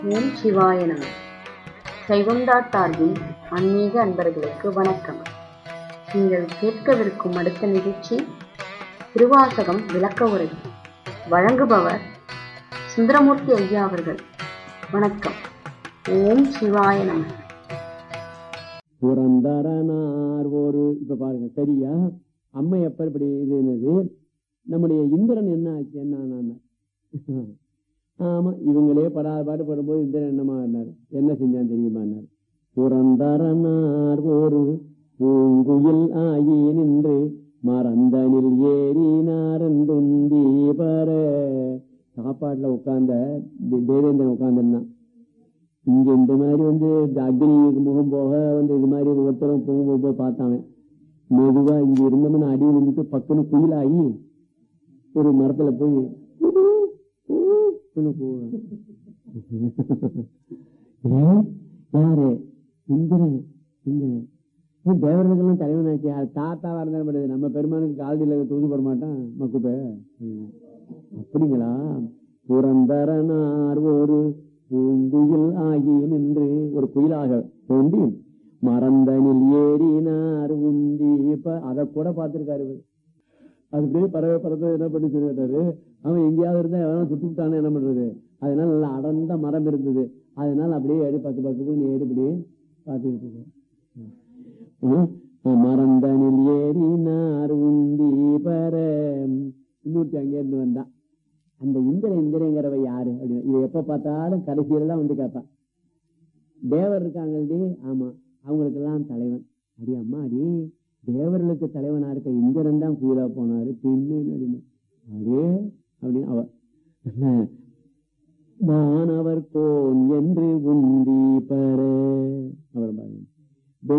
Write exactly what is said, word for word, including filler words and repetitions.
ஓம் சிவாய நம. சைவம்டாட் சார்பின் ஆன்மீக அன்பர்களுக்கு வணக்கம். நீங்கள் கேட்கவிருக்கும் அடுத்த நிகழ்ச்சி திருவாசகம் விளக்க உரை. வழங்குபவர் சுந்தரமூர்த்தி ஐயா அவர்கள். வணக்கம். ஓம் சிவாய நம. புரந்தரனார் ஒரு இப்ப பாருங்க சரியா அம்மை எப்ப இப்படி இது என்னது நம்முடைய இந்திரன் என்ன ஆச்சு என்ன ஆமா இவங்களே படாத பாடு படும்போது இந்திரன் என்னமா இருந்தாரு, என்ன செஞ்சான்னு தெரியுமா? புரந்தரனார் ஒரு பூங்குயில் ஆகி நின்று மறந்தனில் ஏறினார் தீபர சாப்பாட்டுல உட்கார்ந்த தேவேந்திரன் உட்கார்ந்துருந்தான். இங்க இந்த மாதிரி வந்து அக்னிக்கு முகம் போக வந்து இது மாதிரி ஒருத்தரும் போகும் போது பார்த்தாங்க. மெதுவா இங்க இருந்தோம்னு அடி விழுந்துட்டு பக்குன்னு குயிலாகி ஒரு மரத்துல போய் யாரு இந்திரன் இந்திரன் தேவர்களுக்கெல்லாம் தலைவனாச்சு. தாத்தாவா இருந்தா நம்ம பெருமானுக்கு காலடியில தூது போட மாட்டான் மக்குப்ப அப்படிங்களா? புரந்தரனார் ஒரு பூங்குயில் ஆகி நின்று ஒரு குயிலாக தோன்றி மறந்தனில் ஏறினார் உந்தி. இப்ப அதை கூட பார்த்திருக்காரு. அது அப்படியே பறவை பறவை என்ன பண்ணி சொல்லிட்டாரு, அவன் எங்கேயாவது இருந்தா எவனா சுட்டுட்டானே என்ன பண்றது? அதனால நல்லா அடர்ந்த மரம் இருந்தது, அதனால அப்படியே ஏறி பத்து பத்து ஏறி அப்படியே பார்த்துக்கிட்டு இருக்கு. மறந்தனில் ஏறினார் உந்தி பர. இன்னொருத்தி அங்கே இருந்து வந்தான். அந்த இந்திர இந்திரங்கிறவ யாரு அப்படின்னு இவ எப்ப பார்த்தாலும் கடைசியிலாம் வந்து கேட்பான். தேவர் இருக்காங்கல்டி, ஆமா அவங்களுக்கெல்லாம் தலைவன். அடி அம்மா அடி தேவர்களுக்கு தலைவனா இருக்க இந்திரன் தான் கூலா போனாரு பின்னு அப்படின்னு அதே அப்படின்னு அவ வானவர் கோன் என்று உந்தி பர